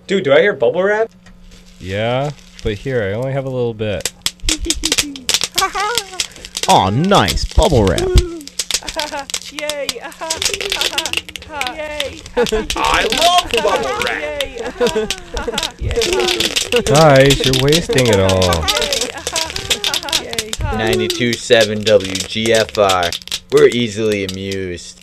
Dude, do I hear bubble wrap? Yeah, but here, I only have a little bit. Aw, nice. Bubble wrap. Yay! Yay! I love bubble wrap! Guys, you're wasting it all. 92.7 WGFR. We're easily amused.